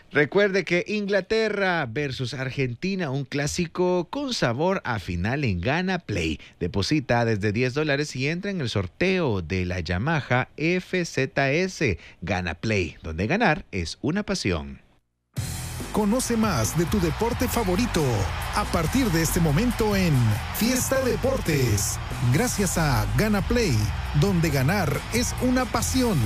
Recuerde que Inglaterra versus Argentina, un clásico con sabor a final en Gana Play. Deposita desde $10 y entra en el sorteo de la Yamaha FZS Gana Play, donde ganar es una pasión. Conoce más de tu deporte favorito a partir de este momento en Fiesta Deportes, gracias a Gana Play, donde ganar es una pasión.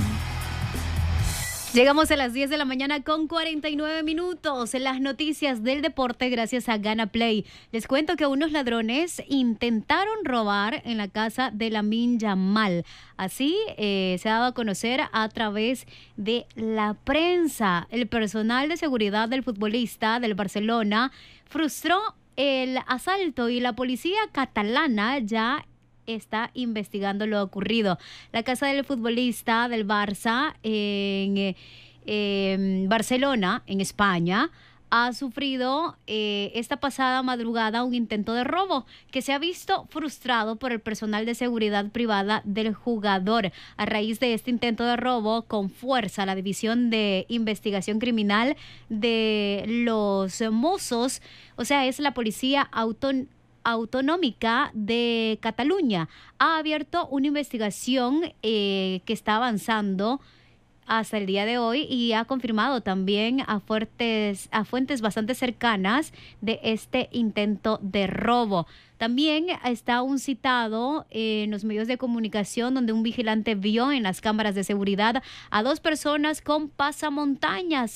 Llegamos a las 10 de la mañana con 49 minutos. Las noticias del deporte gracias a Gana Play. Les cuento que unos ladrones intentaron robar en la casa de Lamine Yamal. Así se ha dado a conocer a través de la prensa. El personal de seguridad del futbolista del Barcelona frustró el asalto y la policía catalana ya está investigando lo ocurrido. La casa del futbolista del Barça en Barcelona, en España, ha sufrido esta pasada madrugada un intento de robo que se ha visto frustrado por el personal de seguridad privada del jugador. A raíz de este intento de robo con fuerza, la División de Investigación Criminal de los Mossos, o sea, es la Policía Autonómica de Cataluña, ha abierto una investigación que está avanzando hasta el día de hoy y ha confirmado también a fuentes bastante cercanas de este intento de robo. También está un citado en los medios de comunicación donde un vigilante vio en las cámaras de seguridad a dos personas con pasamontañas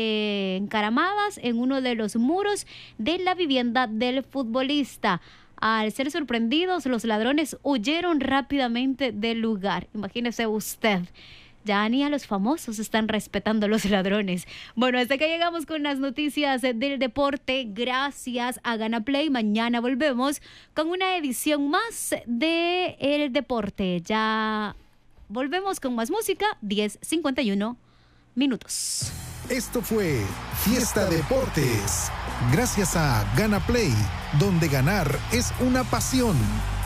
encaramadas en uno de los muros de la vivienda del futbolista. Al ser sorprendidos, los ladrones huyeron rápidamente del lugar. Imagínese usted. Ya ni a los famosos están respetando los ladrones. Bueno, hasta que llegamos con las noticias del deporte. Gracias a Gana Play. Mañana volvemos con una edición más de El Deporte. Ya volvemos con más música. 10:51 minutos. Esto fue Fiesta Deportes, gracias a Gana Play, donde ganar es una pasión.